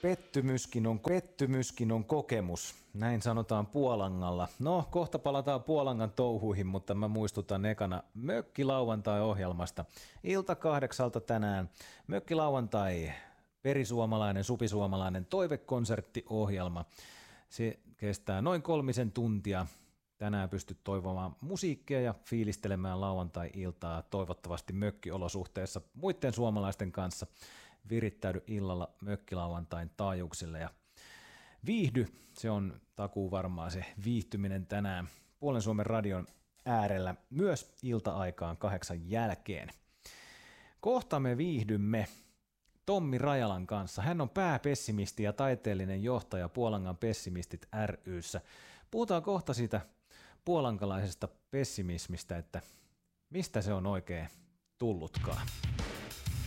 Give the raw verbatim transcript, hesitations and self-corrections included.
Pettymyskin on, pettymyskin on kokemus, näin sanotaan Puolangalla. No, kohta palataan Puolangan touhuihin, mutta mä muistutan ekana Mökkilauantai-ohjelmasta. Ilta kahdeksalta tänään Mökkilauantai, perisuomalainen, supisuomalainen toivekonserttiohjelma. Se kestää noin kolmisen tuntia. Tänään pystyt toivomaan musiikkia ja fiilistelemään lauantai-iltaa toivottavasti mökkiolosuhteessa muiden suomalaisten kanssa. Virittäydy illalla Mökkilauantain taajuuksille ja viihdy, se on takuu varmaa se viihtyminen tänään Puolen Suomen radion äärellä myös ilta-aikaan kahdeksan jälkeen. Kohta me viihdymme Tommi Rajalan kanssa. Hän on pääpessimisti ja taiteellinen johtaja Puolangan Pessimistit ry:ssä. Puhutaan kohta siitä puolankalaisesta pessimismistä, että mistä se on oikein tullutkaan.